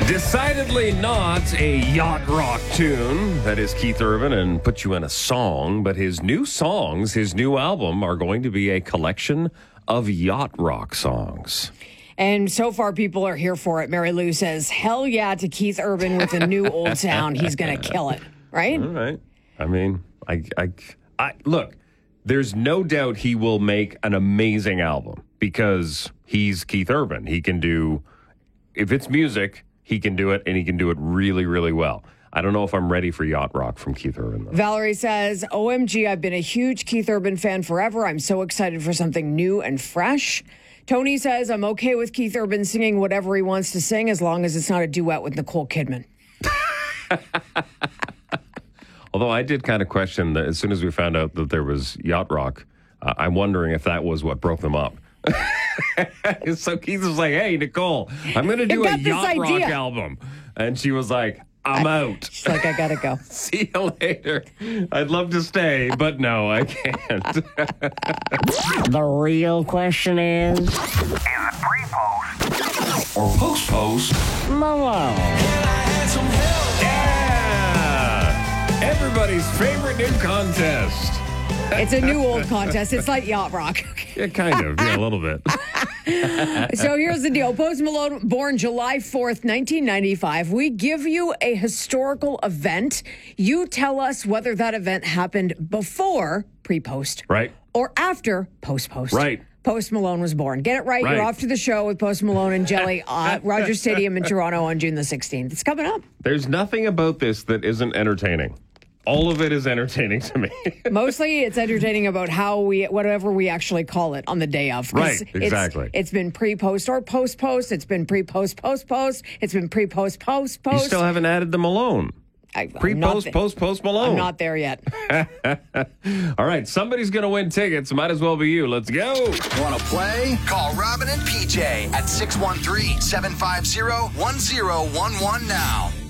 Decidedly not a yacht rock tune. That is Keith Urban and Put You in a Song. But his new songs, his new album, are going to be a collection of yacht rock songs. And so far, people are here for it. Mary Lou says, hell yeah to Keith Urban with a new old sound. He's going to kill it, right? All right. I mean, I look, there's no doubt he will make an amazing album because he's Keith Urban. He can do, if it's music, he can do it, and he can do it really, really well. I don't know if I'm ready for yacht rock from Keith Urban, though. Valerie says, OMG, I've been a huge Keith Urban fan forever. I'm so excited for something new and fresh. Tony says, I'm okay with Keith Urban singing whatever he wants to sing as long as it's not a duet with Nicole Kidman. Although I did kind of question that as soon as we found out that there was yacht rock, I'm wondering if that was what broke them up. So Keith was like, hey, Nicole, I'm going to do a yacht rock album. And she was like, I'm out. She's like, I got to go. See you later. I'd love to stay, but no, I can't. The real question is it pre-post or post-post? Malone. Yeah! Everybody's favorite new contest. It's a new old contest. It's like yacht rock. Yeah, kind of. Yeah, a little bit. So here's the deal. Post Malone, born July 4th, 1995. We give you a historical event. You tell us whether that event happened before pre-post. Right. Or after post-post. Right. Post Malone was born. Get it right. Right. You're off to the show with Post Malone and Jelly at Rogers Stadium in Toronto on June the 16th. It's coming up. There's nothing about this that isn't entertaining. All of it is entertaining to me. Mostly it's entertaining about how whatever we actually call it on the day of. Right, exactly. It's been pre-post or post-post. It's been pre-post, post-post. It's been pre-post, post-post. You still haven't added the Malone. Pre-post, post Malone. I'm not there yet. All right, somebody's going to win tickets. Might as well be you. Let's go. Want to play? Call Robin and PJ at 613-750-1011 now.